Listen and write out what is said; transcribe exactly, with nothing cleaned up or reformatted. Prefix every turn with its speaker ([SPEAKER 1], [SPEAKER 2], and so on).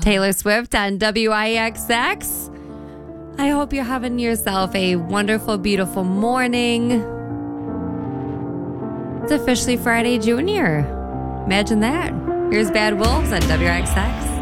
[SPEAKER 1] Taylor Swift on W I X X. I hope you're having yourself a wonderful, beautiful morning. It's officially Friday Junior. Imagine that. Here's Bad Wolves on W I X X.